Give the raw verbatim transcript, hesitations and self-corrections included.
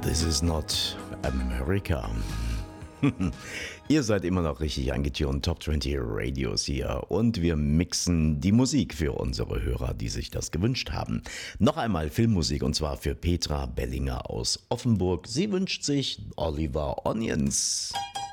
This is not America. Ihr seid immer noch richtig eingetunt, Top zwanzig Radios hier und wir mixen die Musik für unsere Hörer, die sich das gewünscht haben. Noch einmal Filmmusik und zwar für Petra Bellinger aus Offenburg. Sie wünscht sich Oliver Onions.